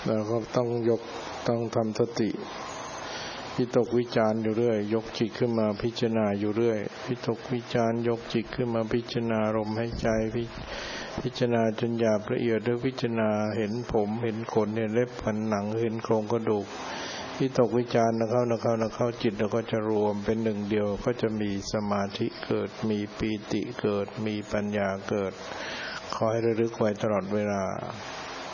เราก็ต้องทำสติวิตกวิจารณ์อยู่เรื่อยยกจิตขึ้นมาพิจารณาอยู่เรื่อยวิตกวิจารณ์ยกจิตขึ้นมาพิจารณาลมหายใจพิจารณาจนหยาบละเอียดด้วยพิจารณาเห็นผมเห็นขนเห็นเล็บเห็นหนังเห็นโครงกระดูกวิตกวิจารณ์นะเข้าจิตแล้วก็จะรวมเป็นหนึ่งเดียวก็จะมีสมาธิเกิดมีปีติเกิดมีปัญญาเกิดขอให้ระลึกไว้ตลอดเวลา